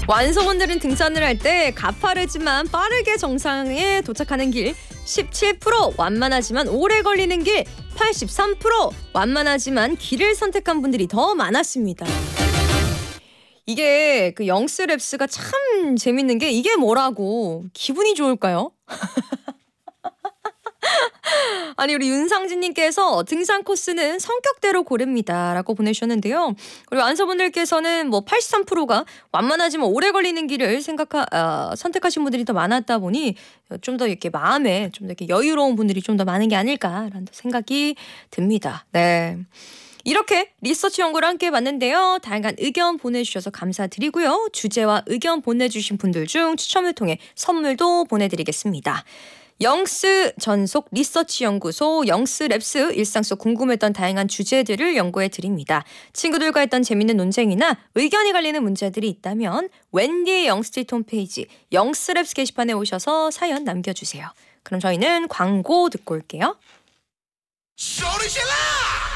완소분들은 등산을 할 때 가파르지만 빠르게 정상에 도착하는 길 17%, 완만하지만 오래 걸리는 길 83%, 완만하지만 길을 선택한 분들이 더 많았습니다. 이게 그 영스랩스가 참 재밌는 게 이게 뭐라고 기분이 좋을까요? 아니 우리 윤상진님께서 등산 코스는 성격대로 고릅니다 라고 보내주셨는데요. 그리고 안서분들께서는 뭐 83%가 완만하지만 오래 걸리는 길을 선택하신 분들이 더 많았다 보니 좀 더 이렇게 마음에 좀 더 이렇게 여유로운 분들이 좀 더 많은 게 아닐까라는 생각이 듭니다. 네. 이렇게 리서치 연구를 함께 봤는데요. 다양한 의견 보내주셔서 감사드리고요. 주제와 의견 보내주신 분들 중 추첨을 통해 선물도 보내드리겠습니다. 영스 전속 리서치 연구소 영스랩스 일상 속 궁금했던 다양한 주제들을 연구해 드립니다. 친구들과 했던 재밌는 논쟁이나 의견이 갈리는 문제들이 있다면 웬디의 영스트리트 홈페이지 영스랩스 게시판에 오셔서 사연 남겨주세요. 그럼 저희는 광고 듣고 올게요. 소리 질러!